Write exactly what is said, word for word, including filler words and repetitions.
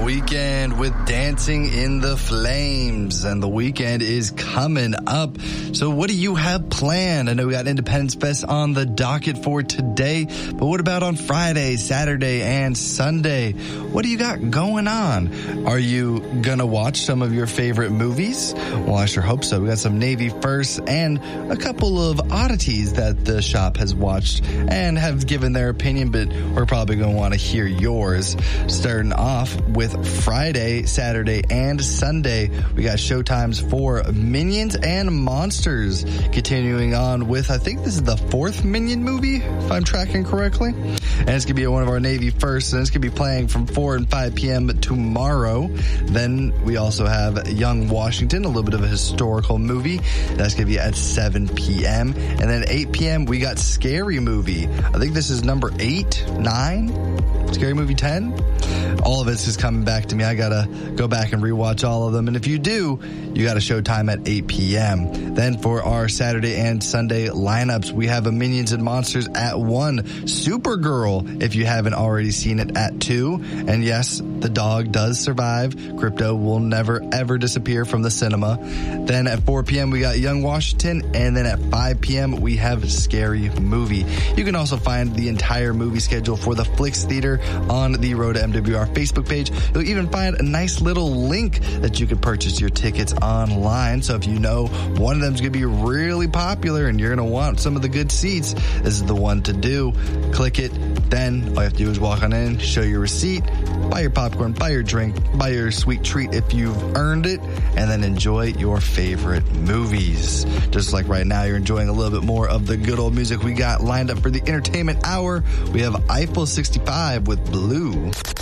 Weeknd with Dancing in the Flames, and the weekend is coming up. So what do you have planned? I know we got Independence Fest on the docket for today, but what about on Friday, Saturday, and Sunday? What do you got going on? Are you gonna watch some of your favorite movies? Well, I sure hope so. We got some Navy First and a couple of oddities that the shop has watched and have given their opinion, but we're probably gonna want to hear yours. Starting off with Friday, Saturday, and Sunday, we got showtimes for Minions and Monsters. Continuing on with, I think this is the fourth Minion movie, if I'm tracking correctly. And it's going to be one of our Navy First, and it's going to be playing from four and five p.m. tomorrow. Then we also have Young Washington, a little bit of a historical movie. That's going to be at seven p.m. And then eight p.m. we got Scary Movie. I think this is number eight, nine, Scary Movie ten. All of this is coming back to me. I got to go back and rewatch all of them. And if you do, you got a showtime at eight p.m. Then for our Saturday and Sunday lineups, we have a Minions and Monsters at one. Supergirl, if you haven't already seen it, at two. And yes, the dog does survive. Crypto will never, ever disappear from the cinema. Then at four p.m., we got Young Washington. And then at five p.m., we have Scary Movie. You can also find the entire movie schedule for the Flicks Theater on the Road to M W R Facebook page. You'll even find a nice little link that you can purchase your tickets online. So if you know one of them's going to be really popular and you're going to want some of the good seats, this is the one to do. Click it. Then all you have to do is walk on in, show your receipt, buy your popcorn, buy your drink, buy your sweet treat if you've earned it, and then enjoy your favorite movies. Just like right now, you're enjoying a little bit more of the good old music we got lined up for the entertainment hour. We have Eiffel sixty-five with Blue.